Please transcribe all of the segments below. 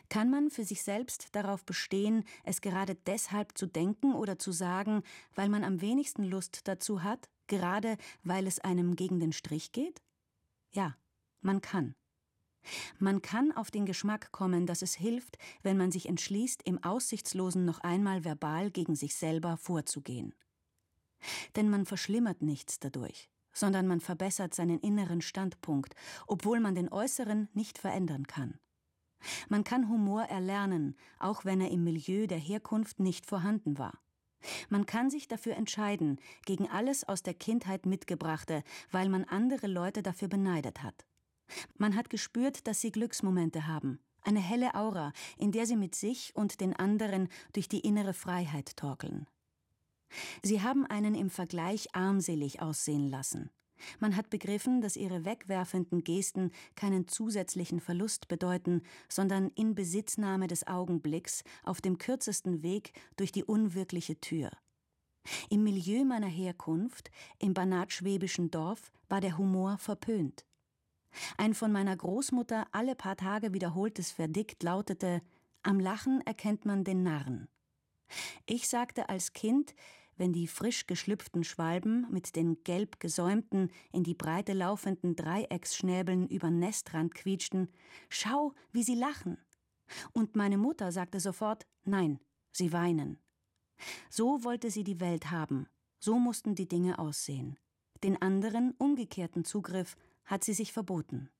Kann man für sich selbst darauf bestehen, es gerade deshalb zu denken oder zu sagen, weil man am wenigsten Lust dazu hat, gerade weil es einem gegen den Strich geht? Ja, man kann. Man kann auf den Geschmack kommen, dass es hilft, wenn man sich entschließt, im Aussichtslosen noch einmal verbal gegen sich selber vorzugehen. Denn man verschlimmert nichts dadurch, sondern man verbessert seinen inneren Standpunkt, obwohl man den äußeren nicht verändern kann. Man kann Humor erlernen, auch wenn er im Milieu der Herkunft nicht vorhanden war. Man kann sich dafür entscheiden, gegen alles aus der Kindheit Mitgebrachte, weil man andere Leute dafür beneidet hat. Man hat gespürt, dass sie Glücksmomente haben, eine helle Aura, in der sie mit sich und den anderen durch die innere Freiheit torkeln. Sie haben einen im Vergleich armselig aussehen lassen. Man hat begriffen, dass ihre wegwerfenden Gesten keinen zusätzlichen Verlust bedeuten, sondern Inbesitznahme des Augenblicks auf dem kürzesten Weg durch die unwirkliche Tür. Im Milieu meiner Herkunft, im banatschwäbischen Dorf, war der Humor verpönt. Ein von meiner Großmutter alle paar Tage wiederholtes Verdikt lautete: Am Lachen erkennt man den Narren. Ich sagte als Kind, wenn die frisch geschlüpften Schwalben mit den gelb gesäumten, in die Breite laufenden Dreiecksschnäbeln übern Nestrand quietschten: Schau, wie sie lachen! Und meine Mutter sagte sofort: Nein, sie weinen. So wollte sie die Welt haben, so mussten die Dinge aussehen. Den anderen, umgekehrten Zugriff hat sie sich verboten.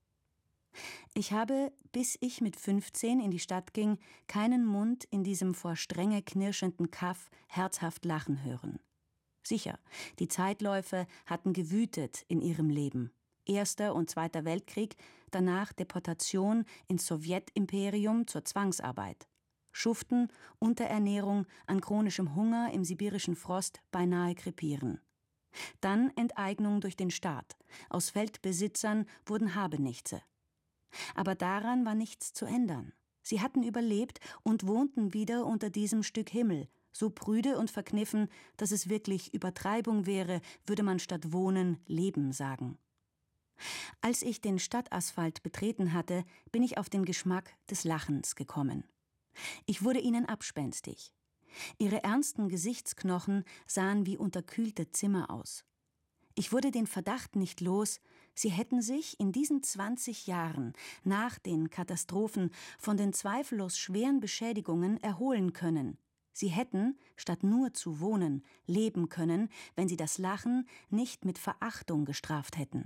Ich habe, bis ich mit 15 in die Stadt ging, keinen Mund in diesem vor Strenge knirschenden Kaff herzhaft lachen hören. Sicher, die Zeitläufe hatten gewütet in ihrem Leben. Erster und Zweiter Weltkrieg, danach Deportation ins Sowjetimperium zur Zwangsarbeit. Schuften, Unterernährung, an chronischem Hunger im sibirischen Frost beinahe krepieren. Dann Enteignung durch den Staat. Aus Feldbesitzern wurden Habenichtse. Aber daran war nichts zu ändern. Sie hatten überlebt und wohnten wieder unter diesem Stück Himmel, so prüde und verkniffen, dass es wirklich Übertreibung wäre, würde man statt Wohnen Leben sagen. Als ich den Stadtasphalt betreten hatte, bin ich auf den Geschmack des Lachens gekommen. Ich wurde ihnen abspenstig. Ihre ernsten Gesichtsknochen sahen wie unterkühlte Zimmer aus. Ich wurde den Verdacht nicht los, sie hätten sich in diesen 20 Jahren nach den Katastrophen von den zweifellos schweren Beschädigungen erholen können. Sie hätten, statt nur zu wohnen, leben können, wenn sie das Lachen nicht mit Verachtung gestraft hätten.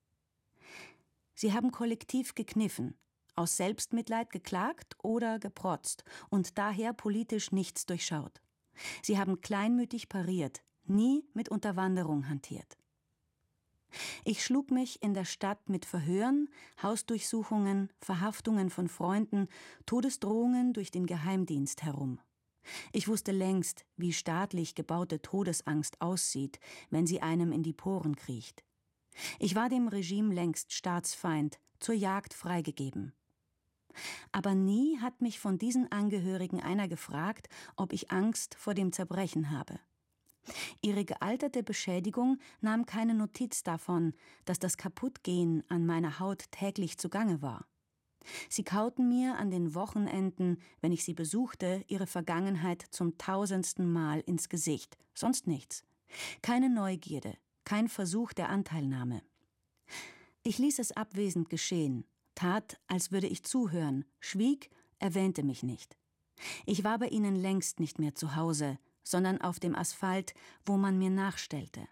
Sie haben kollektiv gekniffen, aus Selbstmitleid geklagt oder geprotzt und daher politisch nichts durchschaut. Sie haben kleinmütig pariert, nie mit Unterwanderung hantiert. Ich schlug mich in der Stadt mit Verhören, Hausdurchsuchungen, Verhaftungen von Freunden, Todesdrohungen durch den Geheimdienst herum. Ich wusste längst, wie staatlich gebaute Todesangst aussieht, wenn sie einem in die Poren kriecht. Ich war dem Regime längst Staatsfeind, zur Jagd freigegeben. Aber nie hat mich von diesen Angehörigen einer gefragt, ob ich Angst vor dem Zerbrechen habe. Ihre gealterte Beschädigung nahm keine Notiz davon, dass das Kaputtgehen an meiner Haut täglich zugange war. Sie kauten mir an den Wochenenden, wenn ich sie besuchte, ihre Vergangenheit zum 1000. Mal ins Gesicht, sonst nichts. Keine Neugierde, kein Versuch der Anteilnahme. Ich ließ es abwesend geschehen, tat, als würde ich zuhören, schwieg, erwähnte mich nicht. Ich war bei ihnen längst nicht mehr zu Hause, sondern auf dem Asphalt, wo man mir nachstellte.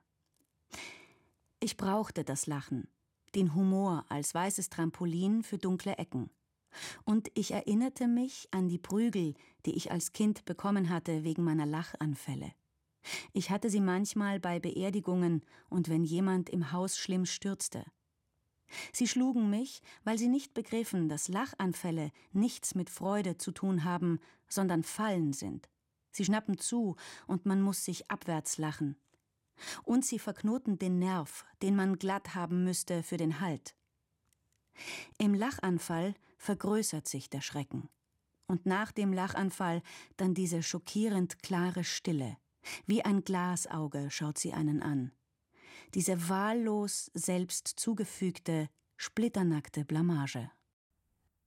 Ich brauchte das Lachen, den Humor als weißes Trampolin für dunkle Ecken. Und ich erinnerte mich an die Prügel, die ich als Kind bekommen hatte wegen meiner Lachanfälle. Ich hatte sie manchmal bei Beerdigungen und wenn jemand im Haus schlimm stürzte. Sie schlugen mich, weil sie nicht begriffen, dass Lachanfälle nichts mit Freude zu tun haben, sondern Fallen sind. Sie schnappen zu und man muss sich abwärts lachen. Und sie verknoten den Nerv, den man glatt haben müsste für den Halt. Im Lachanfall vergrößert sich der Schrecken. Und nach dem Lachanfall dann diese schockierend klare Stille. Wie ein Glasauge schaut sie einen an. Diese wahllos selbst zugefügte, splitternackte Blamage.